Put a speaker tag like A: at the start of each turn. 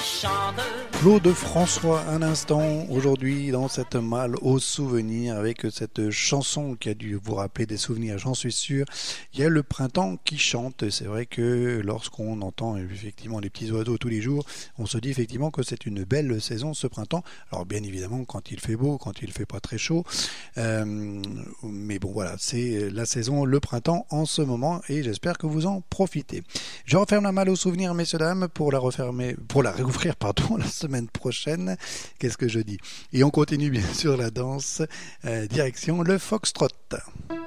A: chante.
B: Claude François, un instant, aujourd'hui, dans cette malle aux souvenirs, avec cette chanson qui a dû vous rappeler des souvenirs, j'en suis sûr. Il y a le printemps qui chante. C'est vrai que lorsqu'on entend effectivement les petits oiseaux tous les jours, on se dit effectivement que c'est une belle saison, ce printemps. Alors bien évidemment, quand il fait beau, quand il fait pas très chaud. Mais bon, voilà, c'est la saison, le printemps en ce moment, et j'espère que vous en profitez. Je referme la malle aux souvenirs, messieurs, dames, pour la réouvrir, pardon, la semaine prochaine. Qu'est-ce que je dis? Et on continue bien sûr la danse, direction le foxtrot.